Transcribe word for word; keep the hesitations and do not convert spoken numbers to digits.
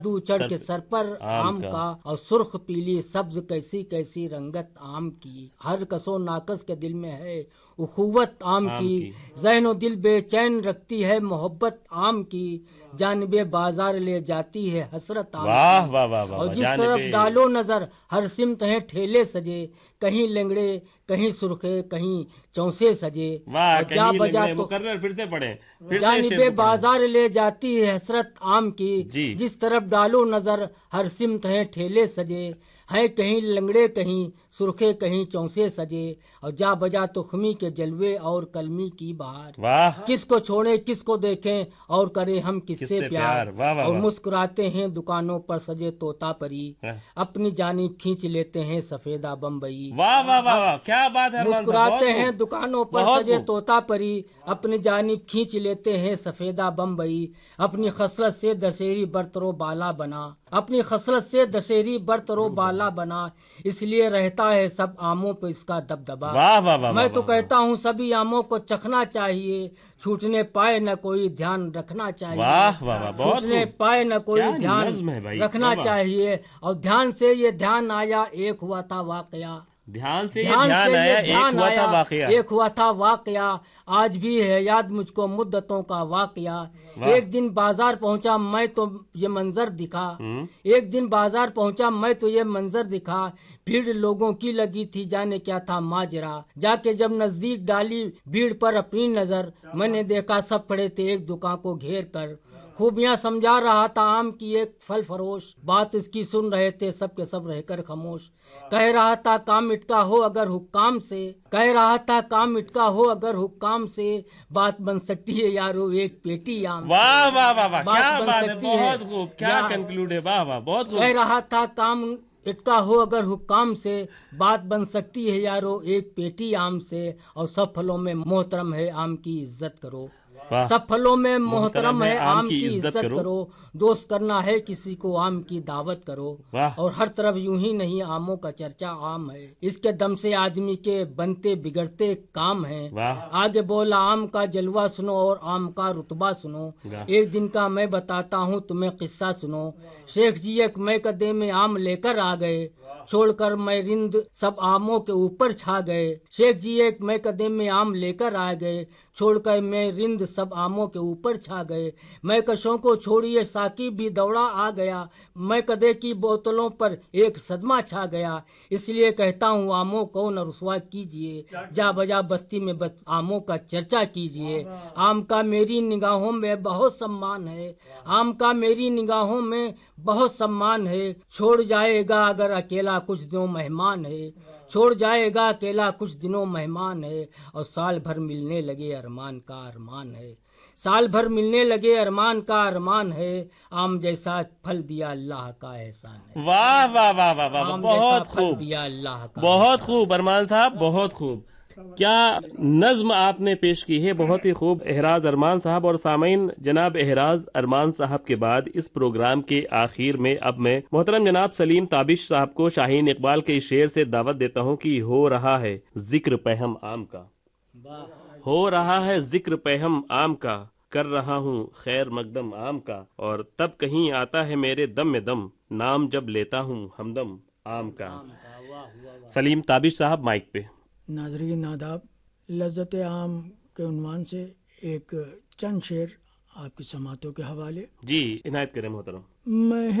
दू चढ़ के सर पर आम, आम का।, का और सुर्ख पीली सब्ज कैसी कैसी रंगत आम की। हर कसो नाकस के दिल में है उखुवत आम, आम की, की। ज़हनो दिल बेचैन रखती है मोहब्बत आम की। जानबे बाजार ले जाती है हसरत आम वाह, की। वाह, वाह, वाह, और जिस तरफ डालो नजर हर सिमत है ठेले सजे, कहीं लंगड़े कहीं सुर्खे कहीं चौसे सजे। वाह, जा बजा तो फिर से पढ़े, फिर जानबे बाजार ले जाती है हसरत आम की। जिस तरफ डालो नजर हर सिमत है ठेले सजे, है कहीं लंगड़े कहीं सुर्खे कहीं चौसे सजे। और जा बजा तो खुमी के जलवे और कलमी की बहार, किसको छोड़े किसको देखें और करे हम किससे प्यार। वाह, वाह, और मुस्कुराते हैं दुकानों पर सजे तोता परी, अपनी जानिब खींच लेते हैं सफेदा बम्बई। वाह वाह वाह, क्या बात है। मुस्कुराते हैं दुकानों पर सजे तोता परी, अपनी जानिब खींच लेते हैं सफेदा बम्बई। अपनी खसरत से दशहरी बरतरो बाला बना, अपनी खसरत से दशहरी बरतरो बाला बना, इसलिए रहता है सब आमों पे इसका दबदबा। वाह वाह वाह, मैं तो कहता हूँ सभी आमों को चखना चाहिए, छूटने पाए न कोई ध्यान रखना चाहिए। वाह वाह वाह, छूटने पाए न कोई ध्यान रखना चाहिए। और ध्यान से ये ध्यान आया एक हुआ था वाकया, ध्यान से ध्यान ध्यान से आया, ये ध्यान एक हुआ आया था वाकया, एक हुआ था वाकया। आज भी है याद मुझको मुद्दतों का वाकया। एक दिन बाजार पहुंचा मैं तो ये मंजर दिखा, एक दिन बाजार पहुंचा मैं तो ये मंजर दिखा। भीड़ लोगों की लगी थी जाने क्या था माजरा, जाके जब नजदीक डाली भीड़ पर अपनी नजर, मैंने देखा सब खड़े थे एक दुकान को घेर कर। खूबियां समझा रहा था आम की एक फल फरोश, बात इसकी सुन रहे थे सब के सब रहकर खामोश। कह रहा था काम इटका हो अगर हुक्काम से, कह रहा था काम इटका हो अगर हुक्काम से, बात बन सकती है यारो एक पेटी आम। वाह वाह वाह वाह, बात क्या बन बात सकती है, है बहुत खूब, क्या कंक्लूड है। वाह वाह, बहुत खूब। कह रहा था काम इटका हो अगर हुक्काम से, बात बन सकती है यारो एक पेटी आम से। और सब फलों में मोहतरम है आम की इज्जत करो, सब फलों में मोहतरम है आम की इज्जत करो, करो। दोस्त करना है किसी को आम की दावत करो। और हर तरफ यूं ही नहीं आमों का चर्चा आम है, इसके दम से आदमी के बनते बिगड़ते काम है। आगे बोला आम का जलवा सुनो और आम का रुतबा सुनो, एक दिन का मैं बताता हूँ तुम्हें किस्सा सुनो। शेख जी एक मैं कदे में आम लेकर आ गए, छोड़कर मैं रिंद सब आमों के ऊपर छा गए। शेख जी एक मैं कदे में आम लेकर आ गए, छोड़कर मैं रिंद सब आमों के ऊपर छा गए। मैं कशों को छोड़िए साकी भी दौड़ा आ गया, मैं कदे की बोतलों पर एक सदमा छा गया। इसलिए कहता हूँ आमों को न रुसवा कीजिए, जा बजा बस्ती में बस आमों का चर्चा कीजिए। आम का मेरी निगाहों में बहुत सम्मान है, आम का मेरी निगाहों में बहुत सम्मान है। छोड़ जाएगा अगर अकेला कुछ दिनों मेहमान है, छोड़ जाएगा अकेला कुछ दिनों मेहमान है। और साल भर मिलने लगे अरमान का अरमान है, साल भर मिलने लगे अरमान का अरमान है। आम जैसा फल दिया अल्लाह का एहसान है। वाह वाह वाह वाह वाह, बहुत खूब दिया अल्लाह का, बहुत खूब अरमान साहब, बहुत खूब। क्या नज्म आपने पेश की है, बहुत ही खूब एहराज अरमान साहब। और सामीन, जनाब एहराज अरमान साहब के बाद इस प्रोग्राम के आखिर में अब मैं मोहतरम जनाब सलीम ताबिश साहब को शाहीन इकबाल के शेर से दावत देता हूँ कि हो रहा है जिक्र पहम आम का, हो रहा है जिक्र पहम आम का, कर रहा हूँ खैर मकदम आम का। और तब कहीं आता है मेरे दम में दम, नाम जब लेता हूँ हमदम आम का। सलीम ताबिश साहब माइक पे। नाजरीन आदाब, लज्जत आम के उन्वान से एक चंद शेर आपकी समातों के हवाले। जी इनायत करें मोहतरम। मैं